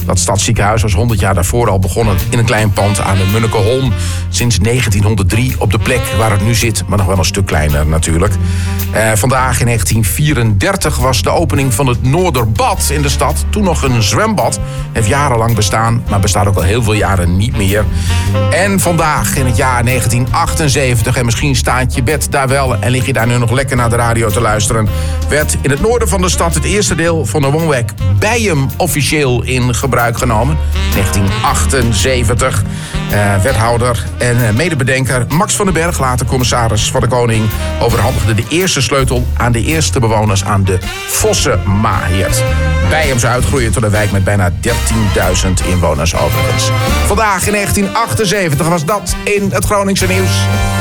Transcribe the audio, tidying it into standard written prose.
Dat stadsziekenhuis was 100 jaar daarvoor al begonnen in een klein pand aan de Munnekeholm. Sinds 1903 op de plek waar het nu zit, maar nog wel een stuk kleiner natuurlijk. Vandaag in 1934 was de opening van het Noorderbad in de stad. Toen nog een zwembad. Heeft jarenlang bestaan, maar bestaat ook al heel veel jaren niet meer. En vandaag in het jaar 1978, en misschien staat je bed daar wel en lig je daar nu nog lekker naar de radio te luisteren, werd in het noorden van de stad het eerste deel van de woonwijk Bijum officieel in gebruik genomen. 1978. Wethouder en medebedenker Max van den Berg, later commissaris van de Koning, overhandigde de eerste sleutel aan de eerste bewoners aan de Vossenmaheerd. Bijum zou uitgroeien tot een wijk met bijna 13.000 inwoners overigens. Vandaag in 1978 was dat in het Groningse nieuws.